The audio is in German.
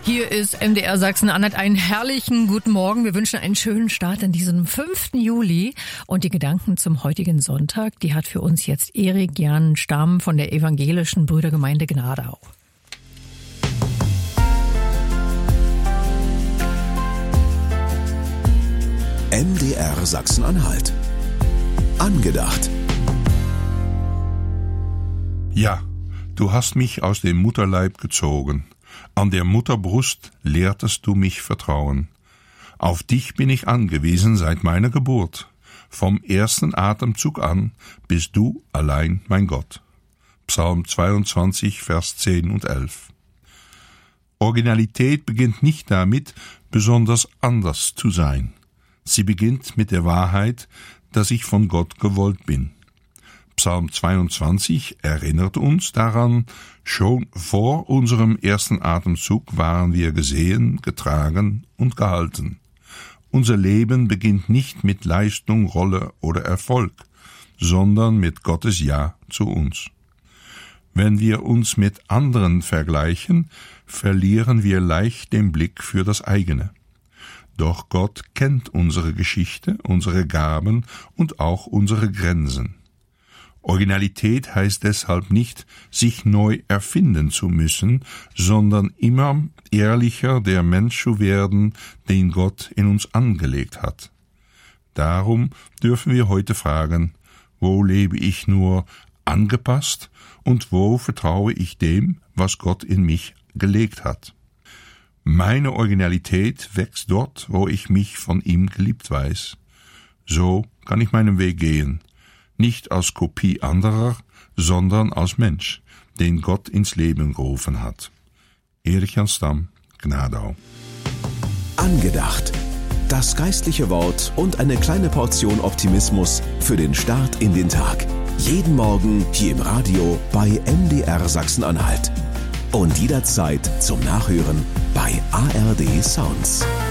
Hier ist MDR Sachsen-Anhalt. Einen herrlichen guten Morgen. Wir wünschen einen schönen Start in diesem 5. Juli. Und die Gedanken zum heutigen Sonntag, die hat für uns jetzt Erik Jan Stamm von der Evangelischen Brüdergemeinde Gnadau. MDR Sachsen-Anhalt. Angedacht. Ja, du hast mich aus dem Mutterleib gezogen. An der Mutterbrust lehrtest du mich Vertrauen. Auf dich bin ich angewiesen seit meiner Geburt. Vom ersten Atemzug an bist du allein mein Gott. Psalm 22, Vers 10 und 11. Originalität beginnt nicht damit, besonders anders zu sein. Sie beginnt mit der Wahrheit, dass ich von Gott gewollt bin. Psalm 22 erinnert uns daran, schon vor unserem ersten Atemzug waren wir gesehen, getragen und gehalten. Unser Leben beginnt nicht mit Leistung, Rolle oder Erfolg, sondern mit Gottes Ja zu uns. Wenn wir uns mit anderen vergleichen, verlieren wir leicht den Blick für das eigene. Doch Gott kennt unsere Geschichte, unsere Gaben und auch unsere Grenzen. Originalität heißt deshalb nicht, sich neu erfinden zu müssen, sondern immer ehrlicher der Mensch zu werden, den Gott in uns angelegt hat. Darum dürfen wir heute fragen, wo lebe ich nur angepasst und wo vertraue ich dem, was Gott in mich gelegt hat? Meine Originalität wächst dort, wo ich mich von ihm geliebt weiß. So kann ich meinen Weg gehen. Nicht als Kopie anderer, sondern als Mensch, den Gott ins Leben gerufen hat. Erik Jan Stamm, Gnadau. Angedacht. Das geistliche Wort und eine kleine Portion Optimismus für den Start in den Tag. Jeden Morgen hier im Radio bei MDR Sachsen-Anhalt. Und jederzeit zum Nachhören bei ARD Sounds.